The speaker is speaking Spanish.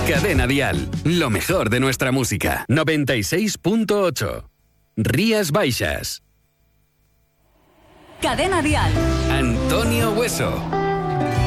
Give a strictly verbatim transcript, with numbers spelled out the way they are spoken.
Cadena Dial, lo mejor de nuestra música. noventa y seis punto ocho. Rías Baixas. Cadena Dial. Antonio Hueso.